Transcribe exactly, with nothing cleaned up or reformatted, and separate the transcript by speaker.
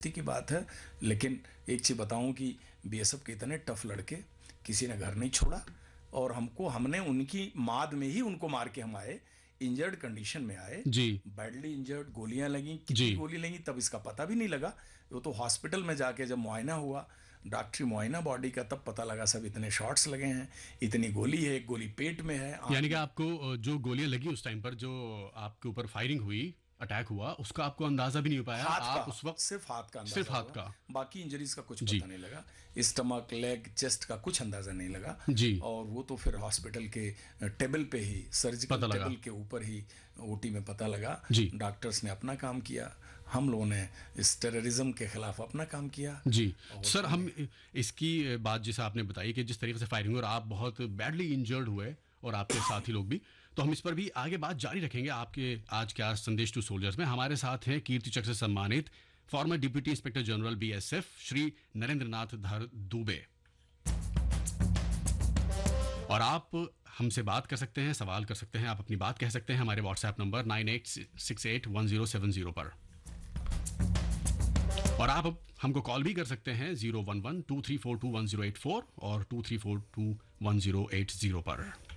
Speaker 1: की बात है। लेकिन एक चीज़ बताऊं कि बीएसएफ के इतने टफ लड़के किसी ने घर नहीं छोड़ा, और हमको हमने उनकी माद में ही उनको मार के हम आए, इंजर्ड कंडीशन में आए,
Speaker 2: जी
Speaker 1: बैडली इंजर्ड, गोलियां लगी,
Speaker 2: जी
Speaker 1: कितनी गोली लगी तब इसका पता भी नहीं लगा। वो तो हॉस्पिटल में जाके जब मुआयना हुआ, डॉक्टरी मुआयना बॉडी का, तब पता लगा सब इतने शॉट्स लगे हैं, इतनी गोली है, एक गोली पेट में है, आँख
Speaker 2: यानी कि
Speaker 1: में।
Speaker 2: आपको अ, जो गोलियां लगी उस टाइम पर, जो आपके ऊपर फायरिंग हुई, अटैक हुआ, उसका आपको अंदाजा भी नहीं हो पाया
Speaker 1: हाथ का,
Speaker 2: आप उस वक्त?
Speaker 1: सिर्फ हाथ का
Speaker 2: सिर्फ
Speaker 1: अंदाजा
Speaker 2: हाथ
Speaker 1: हुआ,
Speaker 2: का?
Speaker 1: बाकी इंजरीज का कुछ
Speaker 2: जी
Speaker 1: पता नहीं लगा, स्टमक, लेग, चेस्ट का कुछ अंदाजा नहीं लगा।
Speaker 2: जी
Speaker 1: और वो तो फिर हॉस्पिटल के टेबल पे ही, सर्जिकल
Speaker 2: पता लगा।
Speaker 1: टेबल के ऊपर ही ओटी में पता लगा।
Speaker 2: जी
Speaker 1: डॉक्टर्स ने अपना काम किया, हम लोगों ने इस टेररिज्म के खिलाफ अपना काम किया।
Speaker 2: जी
Speaker 1: और
Speaker 2: सर, हम
Speaker 1: हमने
Speaker 2: इसकी बात जैसे आपने बताई कि जिस तरीके से फायरिंग हुई और आप बहुत बैडली इंजर्ड हुए और आपके साथी लोग भी, तो हम इस पर भी आगे बात जारी रखेंगे आपके आज के आज संदेश टू सोल्जर्स में। हमारे साथ हैं कीर्ति चक्र से सम्मानित farmer deputy inspector general BSF Shri Narendra नाथ धर दुबे। और आप हमसे बात कर सकते हैं, सवाल कर सकते हैं, आप अपनी बात कह सकते हैं हमारे WhatsApp number nine eight six eight one zero seven zero पर। और आप हमको कॉल भी कर सकते हैं zero one one two three four to one zero eight four और to three four to one zero eight zero पर।